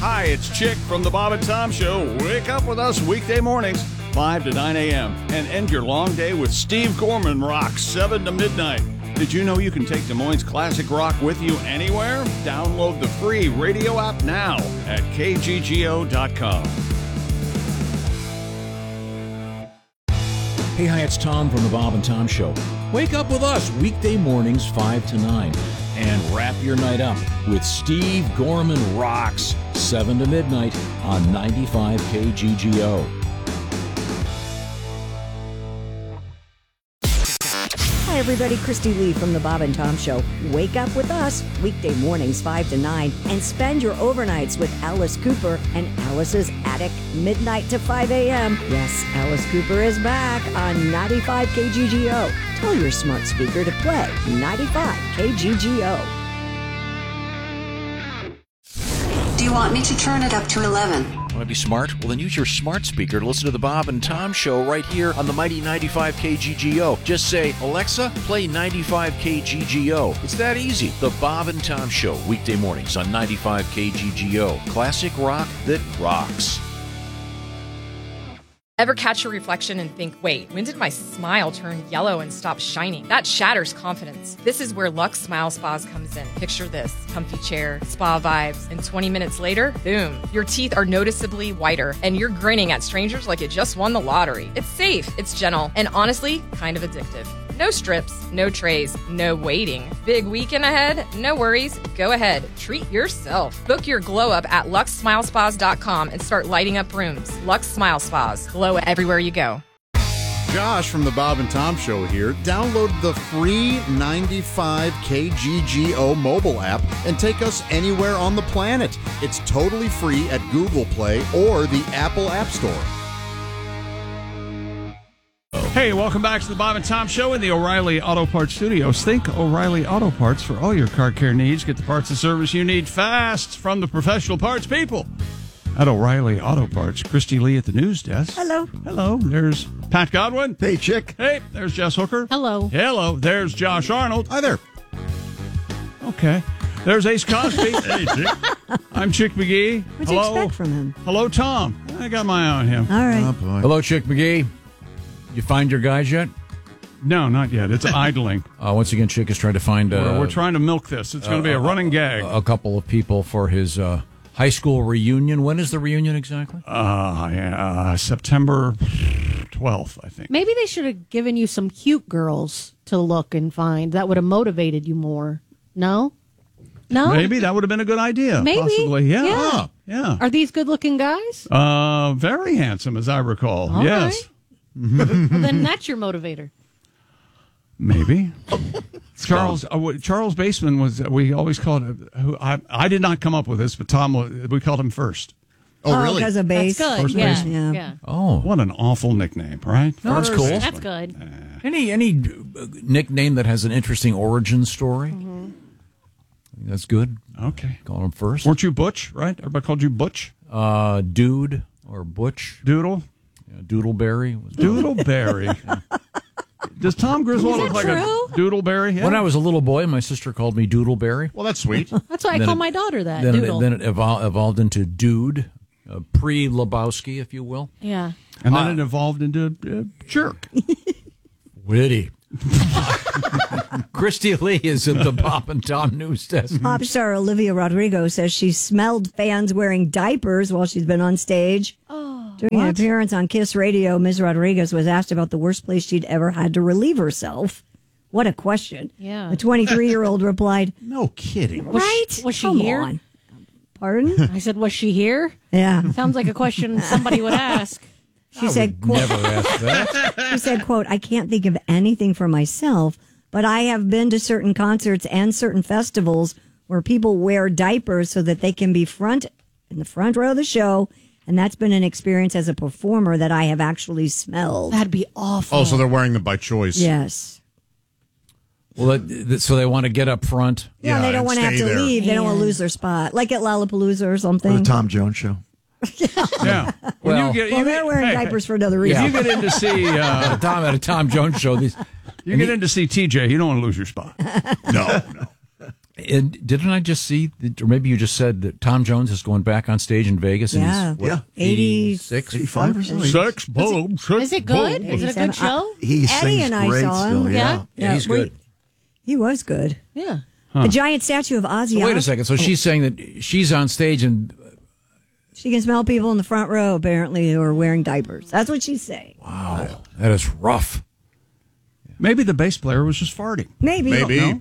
Hi, it's Chick from the Bob and Tom Show. Wake up with us weekday mornings, 5 to 9 a.m. and end your long day with Steve Gorman Rock, 7 to midnight. Did you know you can take Des Moines classic rock with you anywhere? Download the free radio app now at kggo.com. Hey, hi, it's Tom from the Bob and Tom Show. Wake up with us weekday mornings 5 to 9 and wrap your night up with Steve Gorman Rocks, 7 to midnight on 95 KGGO. Hi, everybody. Christy Lee from the Bob and Tom Show. Wake up with us weekday mornings 5 to 9 and spend your overnights with Alice Cooper and Alice's Attic, midnight to 5 a.m. Yes, Alice Cooper is back on 95 KGGO. Tell your smart speaker to play 95 KGGO. Do you want me to turn it up to 11? Want to be smart? Well, then use your smart speaker to listen to the Bob and Tom Show right here on the mighty 95 KGGO. Just say, Alexa, play 95 KGGO. It's that easy. The Bob and Tom Show, weekday mornings on 95 KGGO. Classic rock that rocks. Ever catch your reflection and think, wait, when did my smile turn yellow and stop shining? That shatters confidence. This is where Lux Smile Spas comes in. Picture this: comfy chair, spa vibes, and 20 minutes later, boom, your teeth are noticeably whiter and you're grinning at strangers like you just won the lottery. It's safe, it's gentle, and honestly, kind of addictive. No strips, no trays, no waiting. Big weekend ahead? No worries. Go ahead. Treat yourself. Book your glow up at luxsmilespas.com and start lighting up rooms. Lux Smile Spas. Glow everywhere you go. Josh from the Bob and Tom Show here. Download the free 95 KGGO mobile app and take us anywhere on the planet. It's totally free at Google Play or the Apple App Store. Hey, welcome back to the Bob and Tom Show in the O'Reilly Auto Parts Studios. Think O'Reilly Auto Parts for all your car care needs. Get the parts and service you need fast from the professional parts people at O'Reilly Auto Parts. Christy Lee at the news desk. Hello. Hello. There's Pat Godwin. Hey, Chick. Hey, there's Jess Hooker. Hello. Hello. There's Josh Arnold. Hi there. Okay. There's Ace Cosby. Hey, Chick. I'm Chick McGee. What'd you expect from him? Hello, Tom. I got my eye on him. All right. Oh, boy. Hello, Chick McGee. You find your guys yet? No, not yet. It's idling. Once again, Chick is trying to find... We're trying to milk this. It's going to be a running gag. A couple of people for his high school reunion. When is the reunion exactly? September 12th, I think. Maybe they should have given you some cute girls to look and find. That would have motivated you more. No? No? Maybe that would have been a good idea. Maybe. Possibly. Yeah. Yeah. Are these good-looking guys? Very handsome, as I recall. All yes. right. Well, then that's your motivator. Maybe. Charles Baseman was, we always called him, I did not come up with this, but Tom, we called him first. Oh, really? Because of base. That's good. First Yeah. baseman. Yeah. Oh. What an awful nickname, right? No, that's cool. That's good. Any nickname that has an interesting origin story? Mm-hmm. That's good. Okay. Call him first. Weren't you Butch, right? Everybody called you Butch? Dude or Butch. Doodle? Doodleberry. Doodleberry. Does Tom Griswold look like true? a Doodleberry? Yeah. When I was a little boy, my sister called me Doodleberry. Well, that's sweet. That's why I call my daughter that. Then Doodle. it evolved into Dude, pre-Lebowski, if you will. Yeah. And then it evolved into jerk. Witty. Christy Lee is at the Bob and Tom News Desk. Pop star Olivia Rodrigo says she smelled fans wearing diapers while she's been on stage. During an appearance on Kiss Radio, Ms. Rodriguez was asked about the worst place she'd ever had to relieve herself. What a question. Yeah. The 23-year-old replied, No kidding. right? Was she Come here? on. Pardon? I said, was she here? Yeah. Sounds like a question somebody would ask. She said, quote, Never asked that. she said, quote, I can't think of anything for myself, but I have been to certain concerts and certain festivals where people wear diapers so that they can be in the front row of the show. And that's been an experience as a performer that I have actually smelled. That'd be awful. Oh, so they're wearing them by choice. Yes. Well, so they want to get up front. Yeah, they don't and want to have stay to there. leave. They don't want to lose their spot. Like at Lollapalooza or something. Or the Tom Jones Show. Yeah. Well, they're wearing diapers for another If reason. you get in to see at a Tom Jones show, you get in to see TJ, you don't want to lose your spot. No. And didn't I just see, or maybe you just said that Tom Jones is going back on stage in Vegas? And Yeah. he's, what, 86, 85 or something. Sex bomb. Is it good? Is it a good show? He Eddie sings and I great saw him. still. Yeah. Yeah, he's good. He was good. Yeah. A giant statue of Ozzy. So wait a second. So she's saying that she's on stage and She can smell people in the front row, apparently, who are wearing diapers. That's what she's saying. wow, that is rough. Maybe the bass player was just farting. Maybe. Maybe.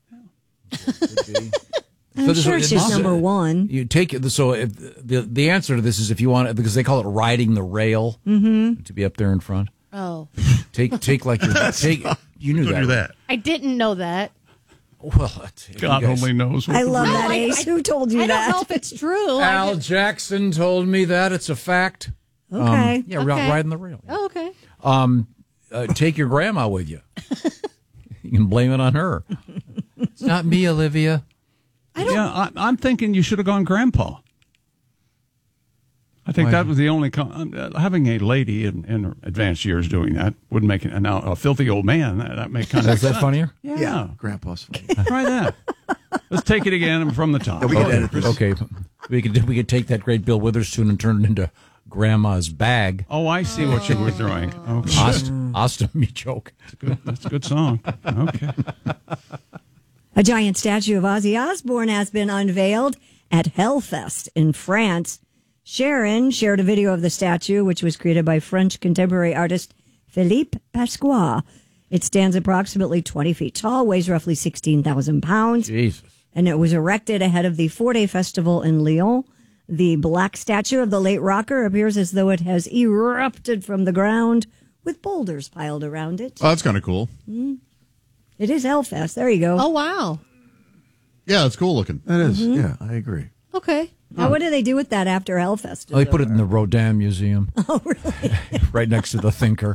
I'm sure it's just number one. You take it. So if the answer to this is if you want it, because they call it riding the rail to be up there in front. Oh. Take like your take. You knew Don't do that. that. I didn't know that. Well, God only knows. What I love No, that, I- Ace. Who told you I that? don't know if it's true. Al Jackson told me that it's a fact. Okay. Yeah, Okay. riding the rail. Oh, okay. Take your grandma with you. You can blame it on her. It's not me, Olivia. I'm thinking you should have gone grandpa. I think that was the only... having a lady in advanced years doing that would make it... Now, a filthy old man, that make kind of... Is that funnier? Yeah. Grandpa's funny. Try that. Let's take it again from the top. We can edit this. Okay, we could take that great Bill Witherspoon and turn it into Grandma's bag. Oh, I see what you were doing. Okay. Ostomy joke. That's a good song. Okay. A giant statue of Ozzy Osbourne has been unveiled at Hellfest in France. Sharon shared a video of the statue, which was created by French contemporary artist Philippe Pasqua. It stands approximately 20 feet tall, weighs roughly 16,000 pounds, Jesus. and it was erected ahead of the 4-day festival in Lyon. The black statue of the late rocker appears as though it has erupted from the ground with boulders piled around it. Oh, that's kind of cool. It is Hellfest. There you go. Oh, wow. Yeah, it's cool looking. That is. Yeah, I agree. Okay. Now, what do they do with that after Hellfest? They put it in the Rodin Museum. Oh, really? Right next to the Thinker.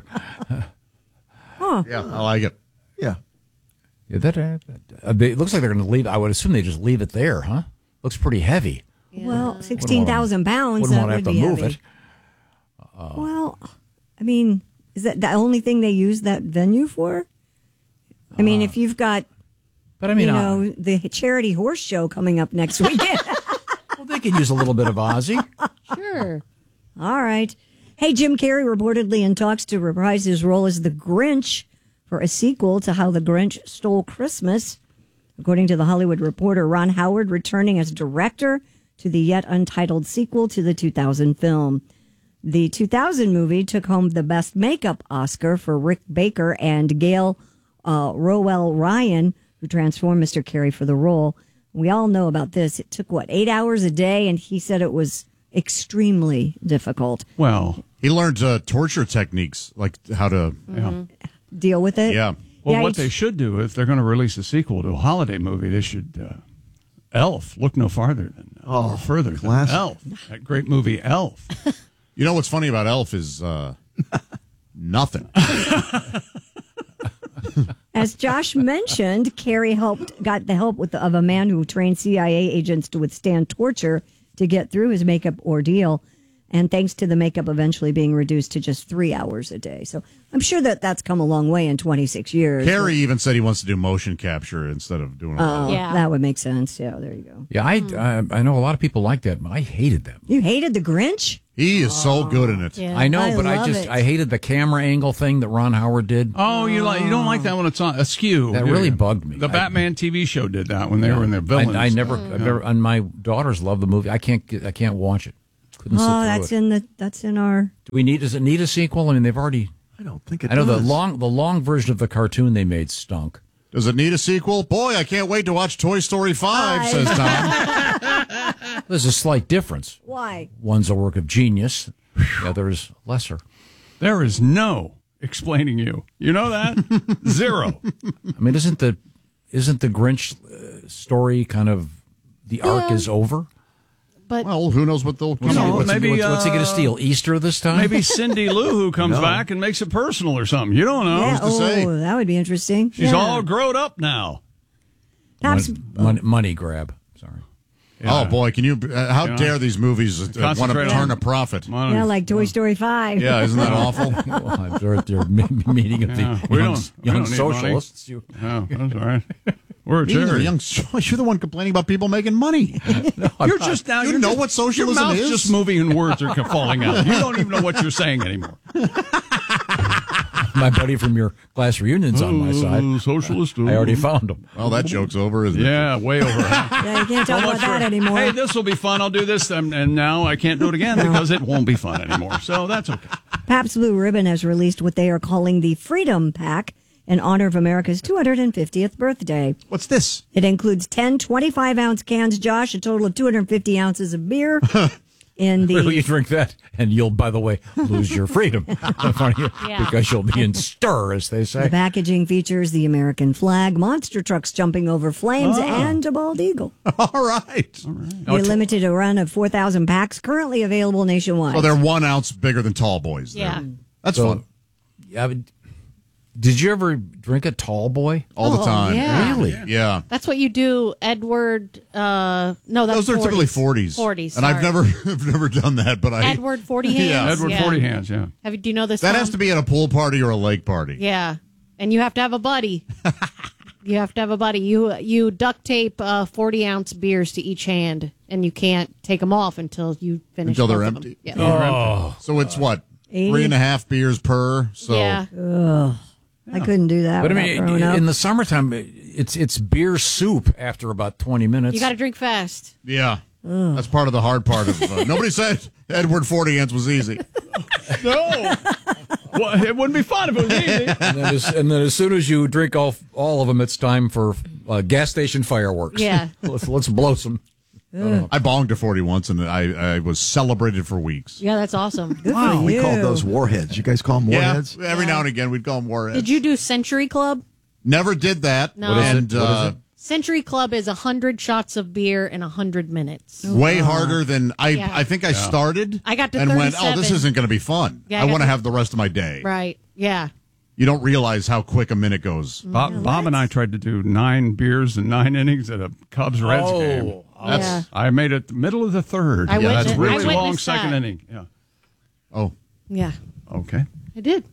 Yeah, I like it. Yeah. Yeah, it looks like they're going to leave. I would assume they just leave it there, huh? Looks pretty heavy. Well, 16,000 pounds. Wouldn't That want to have would to be move heavy. it. Well, I mean, is that the only thing they use that venue for? I mean, if you've got, But I mean, the charity horse show coming up next weekend. well, they could use a little bit of Ozzy. Sure. All right. Hey, Jim Carrey reportedly in talks to reprise his role as the Grinch for a sequel to How the Grinch Stole Christmas. According to the Hollywood Reporter, Ron Howard returning as director to the yet untitled sequel to the 2000 film. The 2000 movie took home the Best Makeup Oscar for Rick Baker and Gail Rowell Ryan, who transformed Mr. Carrey for the role. We all know about this. It took, 8 hours a day? And he said it was extremely difficult. Well, he learned torture techniques, like how to deal with it. Yeah. Well, Yeah, what he- they should do, if they're going to release a sequel to a holiday movie, they should Elf. Look no farther than or further classic. than Elf. That great movie, Elf. You know what's funny about Elf is nothing. As Josh mentioned, Carrie got the help of a man who trained CIA agents to withstand torture to get through his makeup ordeal. And thanks to the makeup eventually being reduced to just 3 hours a day. So I'm sure that's come a long way in 26 years. Carrie even said he wants to do motion capture instead of doing all that. Yeah. That would make sense. Yeah, there you go. Yeah, I know a lot of people like that, but I hated them. You hated the Grinch? He is so good in it. Yeah. I know, but love it. I hated the camera angle thing that Ron Howard did. Oh, you don't like that when it's on askew. That do really you? bugged me. The Batman TV show did that when they were in their villains. I never, and my daughters love the movie. I can't watch it. Couldn't sit through it. That's in our. Does it need a sequel? I mean, they've already. I don't think it I know does. the long version of the cartoon they made stunk. Does it need a sequel? Boy, I can't wait to watch Toy Story 5, says Tom. There's a slight difference. Why? One's a work of genius, the other is lesser. There is no explaining you. You know that? Zero. I mean, isn't the Grinch story kind of the arc is over? But Well, who knows what they'll come know, up with. maybe, What's he going to steal? Easter this time? Maybe Cindy Lou Who comes back and makes it personal or something. You don't know. Yeah, to say? that would be interesting. She's Yeah. all grown up now. Perhaps, money grab. Sorry. Oh, boy, can you... how know, dare these movies want to concentrate turn on- a profit? like Toy Story 5. Yeah, isn't that awful? Well, they're at their meeting of the We young don't need socialists. Oh, that's all right. Or You're charity. the one complaining about people making money. You're just now. You know what socialism your mouth's is? just moving and words are falling out. You don't even know what you're saying anymore. My buddy from your class reunion's on my side. Socialist. I already found him. Well, that joke's over, isn't it? Yeah, way over. Yeah, you can't talk about that anymore. Hey, this will be fun. I'll do this, and now I can't do it again because it won't be fun anymore. So that's okay. Pabst Blue Ribbon has released what they are calling the Freedom Pack in honor of America's 250th birthday. What's this? It includes 10 25-ounce cans, Josh, a total of 250 ounces of beer. In the You drink that, and you'll, by the way, lose your freedom in front of you because you'll be in stir, as they say. The packaging features the American flag, monster trucks jumping over flames, and a bald eagle. All right. They limited a run of 4,000 packs, currently available nationwide. Well, they're 1 ounce bigger than tall boys. Yeah. That's fun. Yeah, but did you ever drink a tall boy? All the time. yeah. Really? Yeah. That's what you do, Edward. No, that's Those are 40s. typically 40s. 40s. And I've never done that, but I. Edward 40 hands. Yeah. Edward 40 hands. Yeah. Do you know this? That song? has to be at a pool party or a lake party. Yeah, and you have to have a buddy. You have to have a buddy. You duct tape 40-ounce beers to each hand, and you can't take them off until you finish. Until they're both of empty. them. Yeah. So it's what? 80? 3.5 beers per. So Yeah. I couldn't do that. But I without mean, throwing up. in the summertime, it's beer soup after about 20 minutes. You got to drink fast. yeah. That's part of the hard part of. Nobody said Edward 40 ounce was easy. No. Well, it wouldn't be fun if it was easy. And then as soon as you drink all of them, it's time for gas station fireworks. Yeah. let's blow some. I bonged a 40 once, and I was celebrated for weeks. Yeah, that's awesome. Wow, we you. called those warheads. You guys call them warheads? Yeah, every now and again we'd call them warheads. Did you do Century Club? Never did that. No. What is it? And, What is it? Century Club is 100 shots of beer in 100 minutes. way harder than Yeah. I think I started. I got to and went, 37. oh, this isn't going to be fun. Yeah, I I got want to to- have the rest of my day. Right. Yeah. You don't realize how quick a minute goes. Bob and I tried to do 9 beers and 9 innings at a Cubs-Reds game. Yeah. I made it the middle of the third. I That's witnessed- really I long witnessed second that. inning. Yeah. Oh, Yeah. Okay. I did.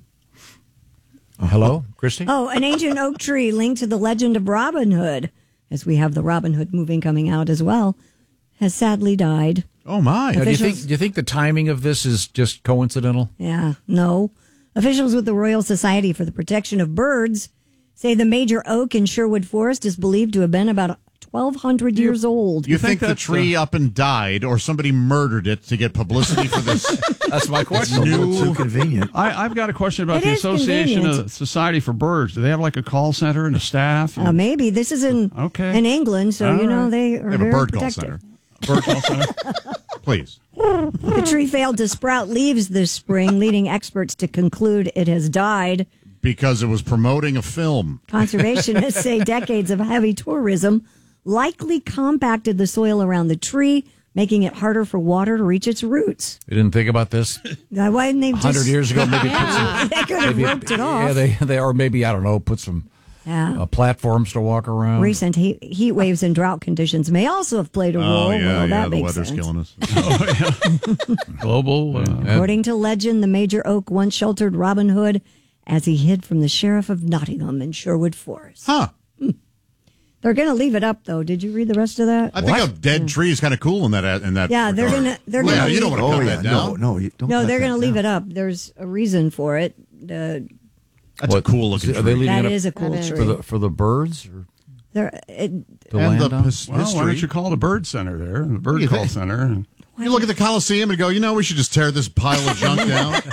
Hello, Christy? Oh, an ancient oak tree linked to the legend of Robin Hood, as we have the Robin Hood movie coming out as well, has sadly died. oh my! Now, do officials- you think the timing of this is just coincidental? Yeah, no. Officials with the Royal Society for the Protection of Birds say the major oak in Sherwood Forest is believed to have been about 1,200 years old. You think the that's, tree up and died, or somebody murdered it to get publicity for this? That's my question. A little too convenient. I've got a question about It the is Association convenient. of Society for Birds. Do they have like a call center and a staff? Maybe this is in England, so All you know right. they are They have a very bird call protective. center. Bird call center? Please. The tree failed to sprout leaves this spring, leading experts to conclude it has died. Because it was promoting a film. Conservationists say decades of heavy tourism likely compacted the soil around the tree, making it harder for water to reach its roots. You didn't think about this Why didn't they 100 just... years ago? Maybe put some, They could have roped it off. Yeah, they or maybe I don't know. Put some platforms to walk around. Recent heat waves and drought conditions may also have played a role. Oh, yeah, Well, that the makes weather's sense. killing us. Global. According to legend, the major oak once sheltered Robin Hood as he hid from the sheriff of Nottingham in Sherwood Forest. Huh. They're going to leave it up, though. Did you read the rest of that? I think a dead tree is kind of cool in that. Yeah, they're regard. gonna- they're Well, gonna yeah, you don't leave- want to cut that down. No, you don't. No, cut they're that going to leave down. it up. There's a reason for it. That's a cool looking Are they tree. leaving That it up is a cool tree. for the birds or There, it, to And land the on? Well, why don't you call the bird center there, the bird You call think? center? You look at the Coliseum and go, we should just tear this pile of junk down.